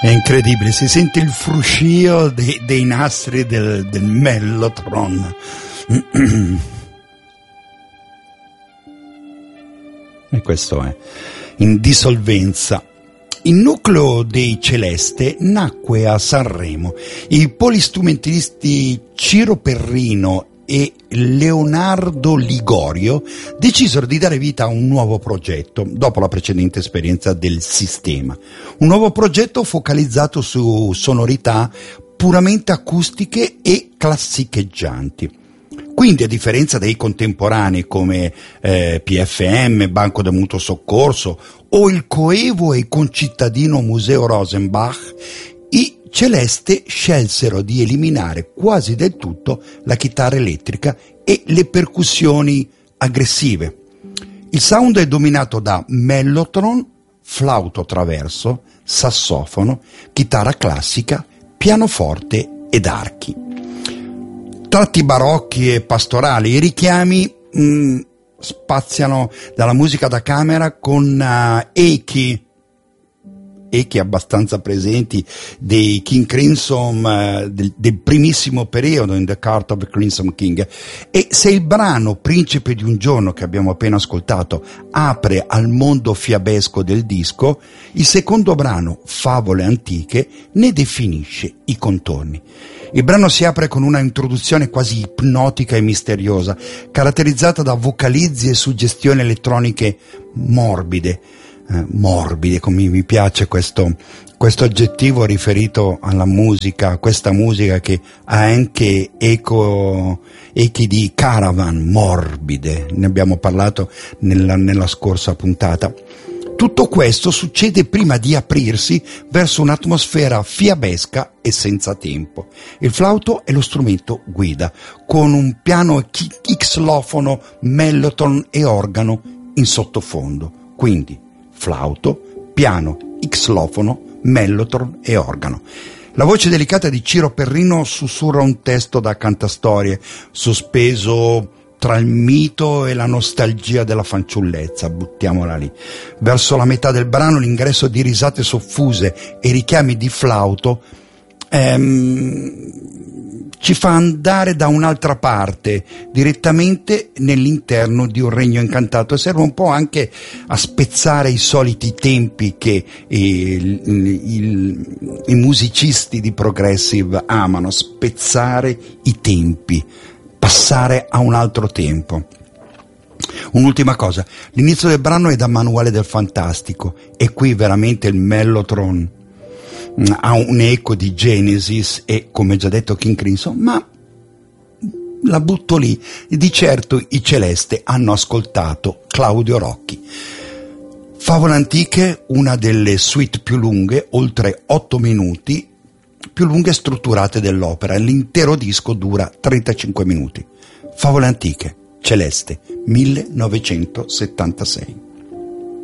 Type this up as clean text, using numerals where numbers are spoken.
È incredibile, si sente il fruscio dei nastri del mellotron. E questo è in dissolvenza. Il nucleo dei Celeste nacque a Sanremo. I polistrumentisti Ciro Perrino e Leonardo Ligorio decisero di dare vita a un nuovo progetto dopo la precedente esperienza del Sistema. Un nuovo progetto focalizzato su sonorità puramente acustiche e classicheggianti. Quindi, a differenza dei contemporanei come PFM, Banco del Mutuo Soccorso o il coevo e concittadino Museo Rosenbach, i Celeste scelsero di eliminare quasi del tutto la chitarra elettrica e le percussioni aggressive. Il sound è dominato da mellotron, flauto traverso, sassofono, chitarra classica, pianoforte ed archi. Tratti barocchi e pastorali, i richiami spaziano dalla musica da camera con echi abbastanza presenti dei King Crimson, del primissimo periodo, In the Court of the Crimson King. E se il brano Principe di un giorno che abbiamo appena ascoltato apre al mondo fiabesco del disco, il secondo brano, Favole antiche, ne definisce i contorni. Il brano si apre con una introduzione quasi ipnotica e misteriosa, caratterizzata da vocalizzi e suggestioni elettroniche morbide, come mi piace questo aggettivo riferito alla musica, questa musica che ha anche echi di Caravan, morbide, ne abbiamo parlato nella scorsa puntata. Tutto questo succede prima di aprirsi verso un'atmosfera fiabesca e senza tempo. Il flauto è lo strumento guida, con un piano xylofono, mellotron e organo in sottofondo. Quindi flauto, piano, xylofono, mellotron e organo. La voce delicata di Ciro Perrino sussurra un testo da cantastorie, sospeso tra il mito e la nostalgia della fanciullezza, buttiamola lì. Verso la metà del brano l'ingresso di risate soffuse e richiami di flauto ci fa andare da un'altra parte, direttamente nell'interno di un regno incantato, e serve un po' anche a spezzare i soliti tempi che i musicisti di progressive amano, spezzare i tempi, passare a un altro tempo. Un'ultima cosa, l'inizio del brano è da manuale del fantastico, e qui veramente il mellotron ha un eco di Genesis e, come già detto, King Crimson, ma la butto lì. Di certo i Celeste hanno ascoltato Claudio Rocchi. Favole antiche, una delle suite più lunghe, oltre 8 minuti, più lunghe e strutturate dell'opera. L'intero disco dura 35 minuti. Favole antiche, Celeste, 1976.